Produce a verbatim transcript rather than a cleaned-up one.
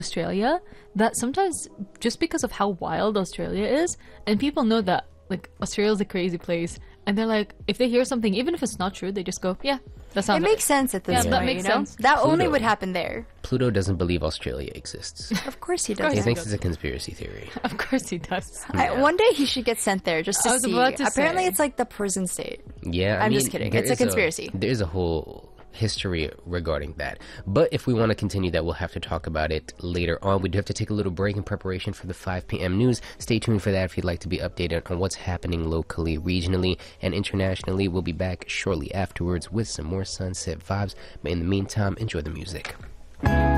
Australia that sometimes just because of how wild Australia is, and people know that like Australia's a crazy place, and they're like, if they hear something, even if it's not true, they just go, yeah, that sounds It makes sense at this Yeah, point, that makes you know? sense. That only Pluto. would happen there. Pluto doesn't believe Australia exists. Of course he course does. He Yeah. thinks it's a conspiracy theory. Of course he does. I, one day he should get sent there just to I was see. about to Apparently say. it's like the prison state. Yeah, I I'm mean, just kidding. there It's a is conspiracy. There's a whole history regarding that. But if we want to continue that, we'll have to talk about it later on. We do have to take a little break in preparation for the five p.m. news. Stay tuned for that if you'd like to be updated on what's happening locally, regionally, and internationally. We'll be back shortly afterwards with some more Sunset vibes. But in the meantime, enjoy the music.